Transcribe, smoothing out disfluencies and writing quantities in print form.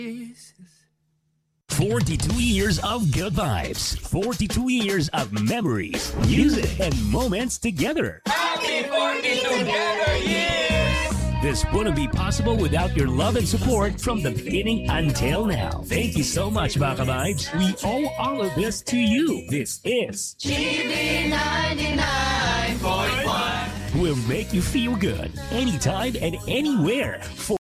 42 years of good vibes, 42 years of memories, music, and moments together. Happy 40 together years! This wouldn't be possible without your love and support from the beginning until now. Thank you so much, Baka Vibes. We owe all of this to you. This is GB 99.1. We'll make you feel good anytime and anywhere.